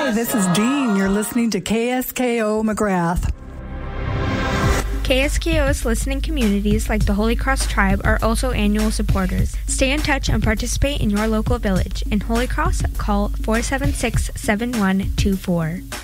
Hi, this is Jean. You're listening to KSKO McGrath. KSKO's listening communities like the Holy Cross Tribe are also annual supporters. Stay in touch and participate in your local village. In Holy Cross, call 476-7124.